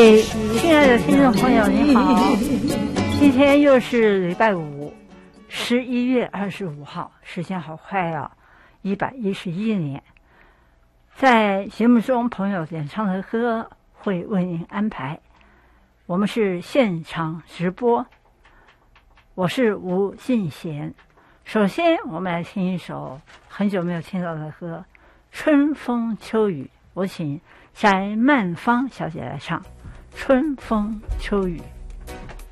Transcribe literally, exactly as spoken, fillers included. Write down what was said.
哎，亲爱的听众朋友，你好！今天又是礼拜五，十一月二十五号，时间好快啊！一百一十一年，在节目中，朋友点唱的歌会为您安排。我们是现场直播，我是吴信贤。首先，我们来听一首很久没有听到的歌《春风秋雨》，我请翟曼芳小姐来唱《春风秋雨》。